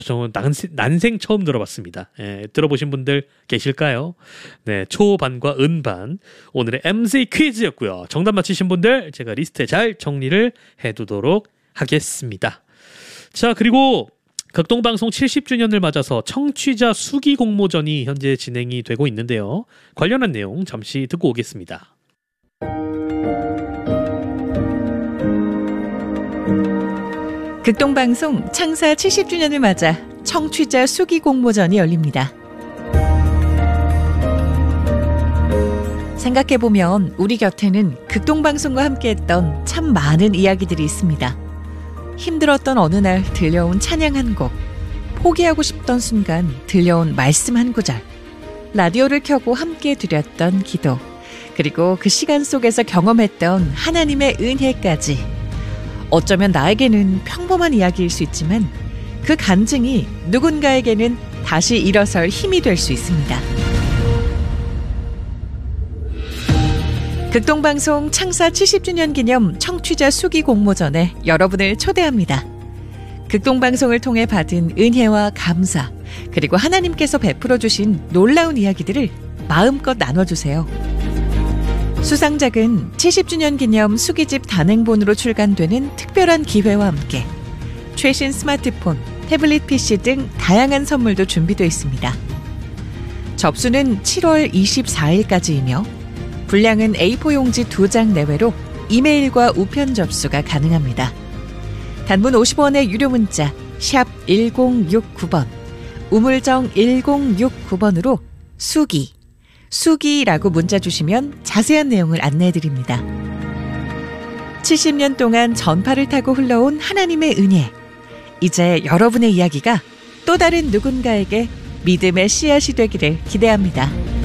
저는 난생 처음 들어봤습니다. 들어보신 분들 계실까요? 네, 초반과 은반 오늘의 MC 퀴즈였고요. 정답 맞히신 분들 제가 리스트에 잘 정리를 해두도록 하겠습니다. 자, 그리고 극동방송 70주년을 맞아서 청취자 수기 공모전이 현재 진행이 되고 있는데요. 관련한 내용 잠시 듣고 오겠습니다. 극동방송 창사 70주년을 맞아 청취자 수기 공모전이 열립니다. 생각해보면 우리 곁에는 극동방송과 함께했던 참 많은 이야기들이 있습니다. 힘들었던 어느 날 들려온 찬양 한 곡, 포기하고 싶던 순간 들려온 말씀 한 구절, 라디오를 켜고 함께 드렸던 기도, 그리고 그 시간 속에서 경험했던 하나님의 은혜까지. 어쩌면 나에게는 평범한 이야기일 수 있지만 그 간증이 누군가에게는 다시 일어설 힘이 될 수 있습니다. 극동방송 창사 70주년 기념 청취자 수기 공모전에 여러분을 초대합니다. 극동방송을 통해 받은 은혜와 감사, 그리고 하나님께서 베풀어 주신 놀라운 이야기들을 마음껏 나눠주세요. 수상작은 70주년 기념 수기집 단행본으로 출간되는 특별한 기회와 함께 최신 스마트폰, 태블릿 PC 등 다양한 선물도 준비되어 있습니다. 접수는 7월 24일까지이며 분량은 A4 용지 2장 내외로 이메일과 우편 접수가 가능합니다. 단문 50원의 유료 문자 샵 1069번, 우물정 1069번으로 수기라고 문자 주시면 자세한 내용을 안내해드립니다. 70년 동안 전파를 타고 흘러온 하나님의 은혜. 이제 여러분의 이야기가 또 다른 누군가에게 믿음의 씨앗이 되기를 기대합니다.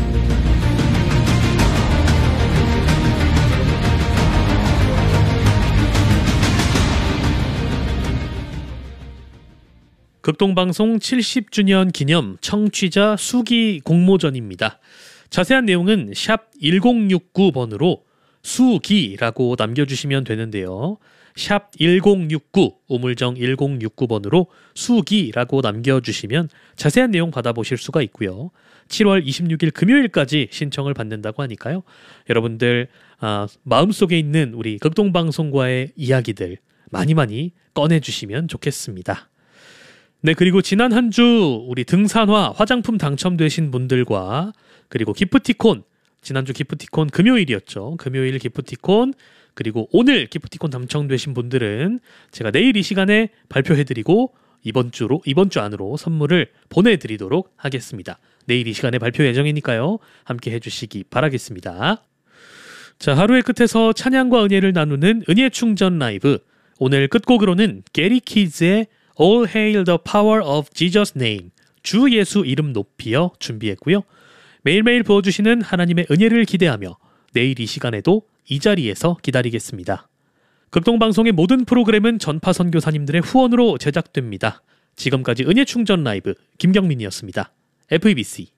극동방송 70주년 기념 청취자 수기 공모전입니다. 자세한 내용은 샵 1069번으로 수기라고 남겨주시면 되는데요. 샵 1069, 우물정 1069번으로 수기라고 남겨주시면 자세한 내용 받아보실 수가 있고요. 7월 26일 금요일까지 신청을 받는다고 하니까요. 여러분들 마음속에 있는 우리 극동방송과의 이야기들 많이 꺼내주시면 좋겠습니다. 네, 그리고 지난 한 주 우리 등산화 화장품 당첨되신 분들과 그리고 기프티콘, 지난주 기프티콘 금요일이었죠. 금요일 기프티콘, 그리고 오늘 기프티콘 당첨되신 분들은 제가 내일 이 시간에 발표해드리고 이번 주 안으로 선물을 보내드리도록 하겠습니다. 내일 이 시간에 발표 예정이니까요. 함께 해주시기 바라겠습니다. 자, 하루의 끝에서 찬양과 은혜를 나누는 은혜 충전 라이브. 오늘 끝곡으로는 게리 키즈의 All Hail the Power of Jesus Name, 주 예수 이름 높이여 준비했고요. 매일매일 부어주시는 하나님의 은혜를 기대하며 내일 이 시간에도 이 자리에서 기다리겠습니다. 극동방송의 모든 프로그램은 전파 선교사님들의 후원으로 제작됩니다. 지금까지 은혜 충전 라이브 김경민이었습니다. FEBC